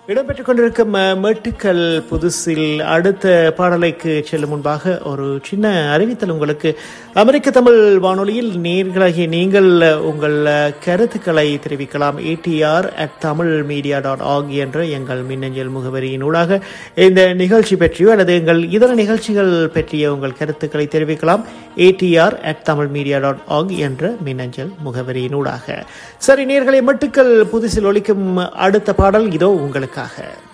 இடம்பெற்றுக் கொண்டிருக்கும் மெட்டுக்கள் புதுசில் அடுத்த பாடலைக்கு செல்லும் முன்பாக ஒரு சின்ன அறிவித்தல் உங்களுக்கு. அமெரிக்க தமிழ் வானொலியில் நேயர்களாகிய நீங்கள் உங்கள் கருத்துக்களை தெரிவிக்கலாம். atr@tamilmedia.org என்ற எங்கள் மின்னஞ்சல் முகவரியினூடாக இந்த நிகழ்ச்சி பற்றியோ அல்லது எங்கள் இதர நிகழ்ச்சிகள் பற்றிய உங்கள் கருத்துக்களை தெரிவிக்கலாம். atr@tamilmedia.org என்ற மின்னஞ்சல் முகவரியினூடாக. சரி நேயர்களே, மெட்டுக்கள் புதுசில் ஒலிக்கும் அடுத்த பாடல் இதோ உங்களுக்காக.